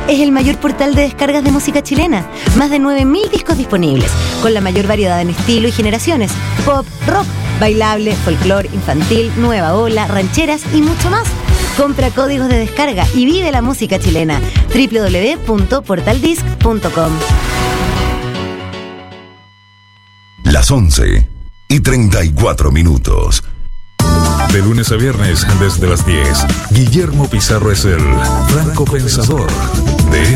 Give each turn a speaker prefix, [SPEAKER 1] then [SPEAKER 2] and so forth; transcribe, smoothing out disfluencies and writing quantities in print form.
[SPEAKER 1] es el mayor portal de descargas de música chilena. Más de 9.000 discos disponibles, con la mayor variedad en estilo y generaciones: pop, rock, bailable, folclore, infantil, nueva ola, rancheras y mucho más. Compra códigos de descarga y vive la música chilena. www.portaldisc.com.
[SPEAKER 2] Las 11:34.
[SPEAKER 3] De lunes a viernes, desde las 10, Guillermo Pizarro es el franco pensador de